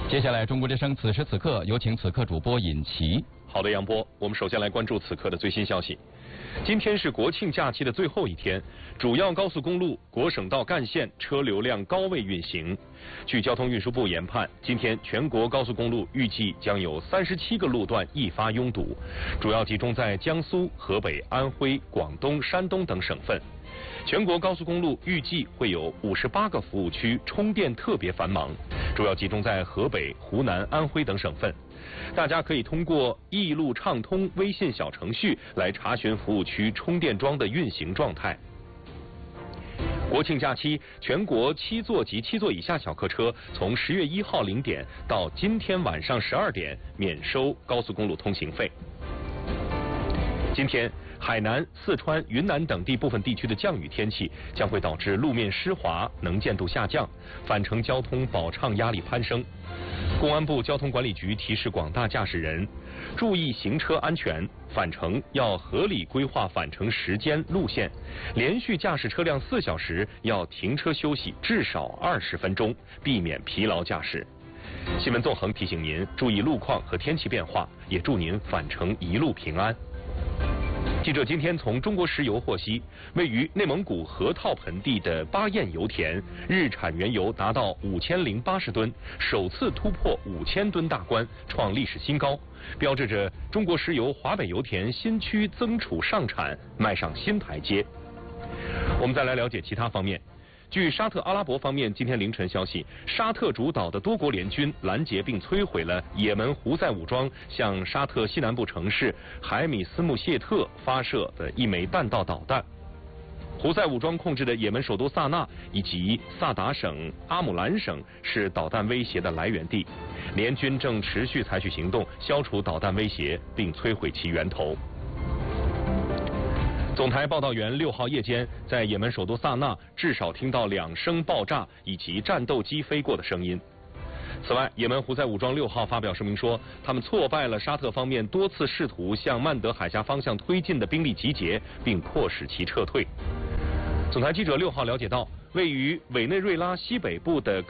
接下来，中国之声此时此刻有请此刻主播尹奇。 好的，杨波，我们首先来关注此刻的最新消息。今天是国庆假期的最后一天，主要高速公路、国省道干线车流量高位运行。据交通运输部研判，今天全国高速公路预计将有37个路段易发拥堵，主要集中在江苏、河北、安徽、广东、山东等省份。全国高速公路预计会有58个服务区充电特别繁忙，主要集中在河北、湖南、安徽等省份。大家可以通过易路畅通微信小程序来查询服务区充电桩的运行状态。国庆假期，全国7座及7座以下小客车从10月1号0点到今天晚上12点免收高速公路通行费。今天，海南、四川、云南等地部分地区的降雨天气将会导致路面湿滑、能见度下降，返程交通保畅压力攀升。公安部交通管理局提示广大驾驶人注意行车安全，返程要合理规划返程时间路线，连续驾驶车辆4小时要停车休息至少20分钟，避免疲劳驾驶。新闻纵横提醒您注意路况和天气变化，也祝您返程一路平安。记者今天从中国石油获悉，位于内蒙古河套盆地的巴彦油田日产原油达到5080吨，首次突破5000吨大关，创历史新高，标志着中国石油华北油田新区增储上产迈上新台阶。我们再来了解其他方面。据沙特阿拉伯方面今天凌晨消息，沙特主导的多国联军拦截并摧毁了也门胡塞武装向沙特西南部城市海米斯穆谢特发射的一枚弹道导弹。胡塞武装控制的也门首都萨那以及萨达省、阿姆兰省是导弹威胁的来源地，联军正持续采取行动，消除导弹威胁并摧毁其源头。总台报道员6号夜间在也门首都萨那至少听到2声爆炸以及战斗机飞过的声音。此外，也门胡塞武装6号发表声明说，他们挫败了沙特方面多次试图向曼德海峡方向推进的兵力集结，并迫使其撤退。总台记者6号了解到，位于委内瑞拉西北部的